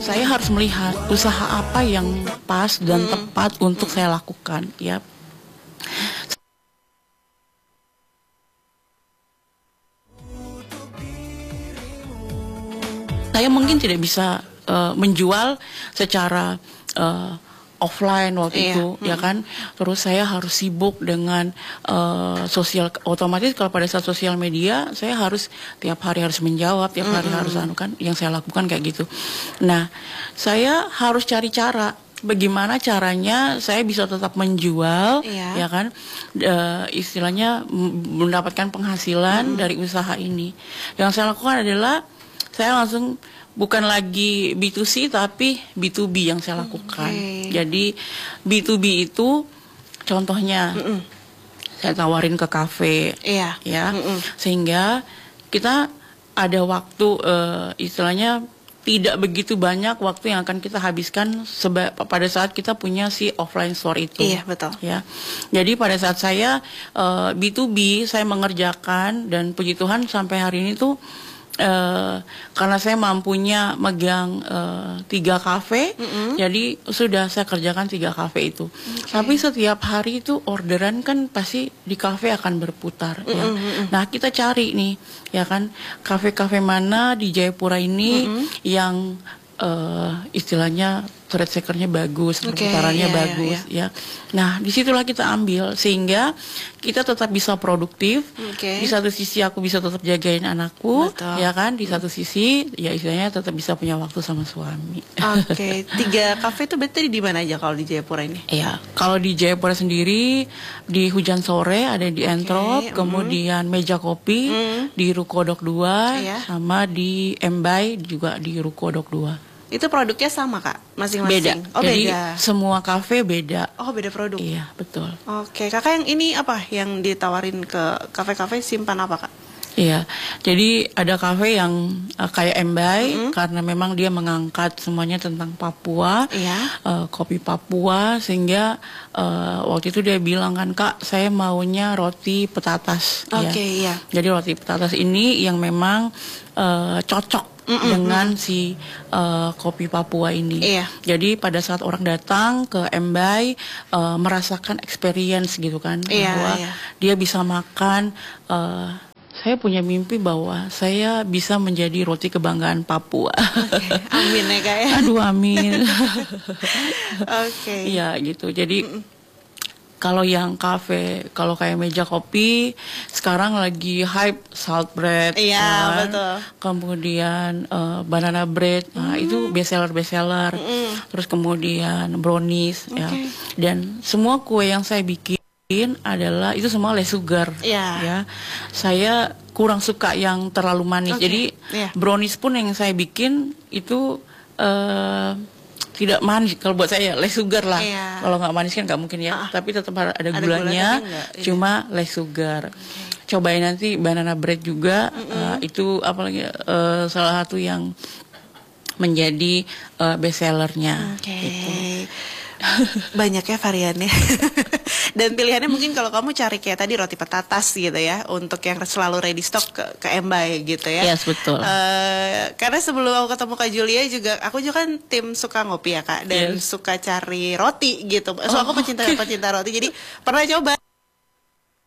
saya harus melihat usaha apa yang pas dan tepat untuk saya lakukan, ya. Saya mungkin tidak bisa menjual secara offline waktu itu, ya kan. Terus saya harus sibuk dengan sosial, otomatis kalau pada saat sosial media saya harus tiap hari harus menjawab, tiap hari harus kan, yang saya lakukan kayak gitu. Nah, saya harus cari cara bagaimana caranya saya bisa tetap menjual, ya kan, istilahnya mendapatkan penghasilan dari usaha ini. Yang saya lakukan adalah saya langsung bukan lagi B2C tapi B2B yang saya lakukan. Jadi B2B itu contohnya saya tawarin ke kafe, ya, sehingga kita ada waktu, istilahnya tidak begitu banyak waktu yang akan kita habiskan pada saat kita punya si offline store itu. Iya, betul. Ya, jadi pada saat saya B2B saya mengerjakan, dan puji Tuhan sampai hari ini tuh karena saya mampunya megang 3 kafe, jadi sudah saya kerjakan 3 kafe itu. Tapi setiap hari itu orderan kan pasti di kafe akan berputar, ya. Nah, kita cari nih, ya kan, kafe-kafe mana di Jayapura ini yang istilahnya thread seekernya bagus, perputarannya bagus, ya. Nah, disitulah kita ambil sehingga kita tetap bisa produktif. Di satu sisi aku bisa tetap jagain anakku, ya kan. Di satu sisi ya istilahnya tetap bisa punya waktu sama suami. 3 kafe itu berarti di mana aja kalau di Jayapura ini? Ya, kalau di Jayapura sendiri di Hujan Sore ada di Entrop, kemudian Meja Kopi di Rukodok 2, sama di Embai juga di Rukodok 2. Itu produknya sama, Kak? Masing-masing? Beda. Oh, jadi beda. semua kafe beda. Oh, beda produk? Iya, betul. Oke, Kakak yang ini apa? Yang ditawarin ke kafe-kafe simpan apa, Kak? Iya, jadi ada kafe yang kayak Embai, karena memang dia mengangkat semuanya tentang Papua, kopi Papua, sehingga waktu itu dia bilang kan, Kak, saya maunya roti petatas. Iya. Jadi roti petatas ini yang memang cocok dengan si kopi Papua ini. Jadi pada saat orang datang ke Embai merasakan experience gitu kan, bahwa dia bisa makan. Saya punya mimpi bahwa saya bisa menjadi roti kebanggaan Papua. Amin ya, Kak, ya. Aduh, amin. Iya gitu. Jadi kalau yang kafe, kalau kayak Meja Kopi, sekarang lagi hype salt bread, betul. Kemudian banana bread, nah itu bestseller. Terus kemudian brownies, ya. Dan semua kue yang saya bikin adalah itu semua less sugar, ya. Saya kurang suka yang terlalu manis. Jadi brownies pun yang saya bikin itu tidak manis. Kalau buat saya less sugar lah. Kalau nggak manis kan nggak mungkin, ya. Tapi tetap ada gulanya, cuma less sugar. Cobain nanti banana bread juga, itu apalagi salah satu yang menjadi bestsellernya. Gitu. Banyak ya variannya. Dan pilihannya mungkin kalau kamu cari kayak tadi roti petatas gitu ya, untuk yang selalu ready stock ke Embai gitu ya. Yes, betul. Karena sebelum aku ketemu Kak Julia juga, aku juga kan tim suka ngopi ya, Kak, dan suka cari roti gitu. So aku pecinta roti, jadi pernah coba